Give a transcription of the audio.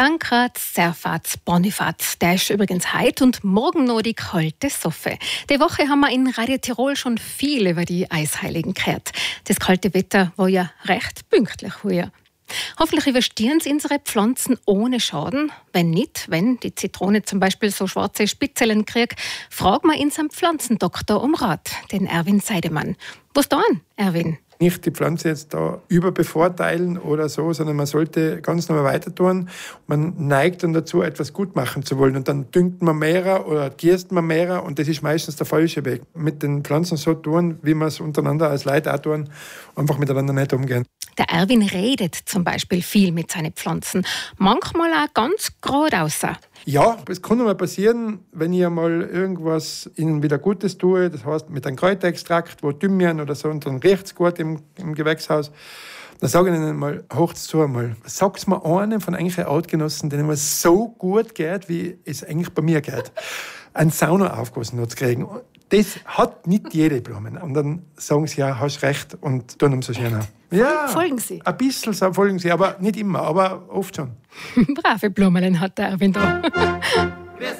Pankraz, Serfats, Bonifaz. Der ist übrigens heute und morgen noch die kalte Soffe. Die Woche haben wir in Radio Tirol schon viel über die Eisheiligen gehört. Das kalte Wetter war ja recht pünktlich heuer. Hoffentlich überstehen sie unsere Pflanzen ohne Schaden. Wenn nicht, wenn die Zitrone zum Beispiel so schwarze Spitzelen kriegt, fragen wir unseren Pflanzendoktor um Rat, den Erwin Seidemann. Was tun, Erwin? Nicht die Pflanze jetzt da überbevorteilen oder so, sondern man sollte ganz normal weiter tun. Man neigt dann dazu, etwas gut machen zu wollen. Und dann düngt man mehr oder gießt man mehr und das ist meistens der falsche Weg. Mit den Pflanzen so tun, wie wir es untereinander als Leute auch tun, einfach miteinander nicht umgehen. Der Erwin redet zum Beispiel viel mit seinen Pflanzen. Manchmal auch ganz geradeaus. Ja, es kann mal passieren, wenn ich einmal irgendwas ihnen wieder Gutes tue, das heißt mit einem Kräuterextrakt, wo Thymian oder so, und dann riecht es gut im Gewächshaus. Dann sage ich ihnen mal, hört's zu einmal, sag's mir einen von eigentlich Artgenossen, denen es so gut geht, wie es eigentlich bei mir geht, einen Saunaaufguss noch zu kriegen. Das hat nicht jede Blumen. Und dann sagen sie, ja, hast recht, und tun umso schöner. Ja, folgen Sie? Ein bisschen folgen sie, aber nicht immer, aber oft schon. Brave Blumen hat der Erwin da.